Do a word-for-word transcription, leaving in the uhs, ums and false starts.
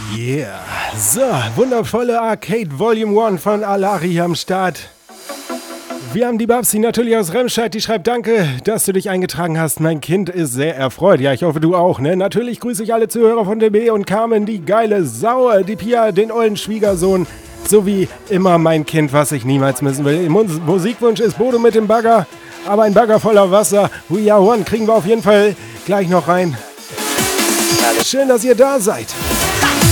Yeah. So, wundervolle Arcade Volume eins von Alari am Start. Wir haben die Babsi natürlich aus Remscheid, die schreibt: Danke, dass du dich eingetragen hast. Mein Kind ist sehr erfreut. Ja, ich hoffe, du auch, ne? Natürlich grüße ich alle Zuhörer von D B und Carmen, die geile Sau, die Pia, den ollen Schwiegersohn, sowie immer mein Kind, was ich niemals missen will. Mus- Musikwunsch ist Bodo mit dem Bagger, aber ein Bagger voller Wasser. We are one kriegen wir auf jeden Fall gleich noch rein. Schön, dass ihr da seid.